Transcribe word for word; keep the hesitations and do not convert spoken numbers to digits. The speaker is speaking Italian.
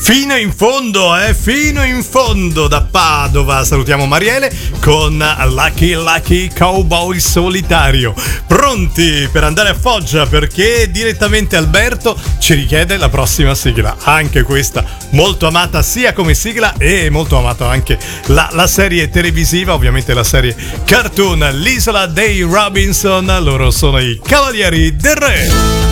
Fino in fondo, eh, fino in fondo da Padova. Salutiamo Mariele con Lucky Lucky Cowboy Solitario. Pronti per andare a Foggia perché direttamente Alberto ci richiede la prossima sigla. Anche questa molto amata sia come sigla e molto amata anche la, la serie televisiva, ovviamente la serie cartoon, L'isola dei Robinson. Loro sono i Cavalieri del Re.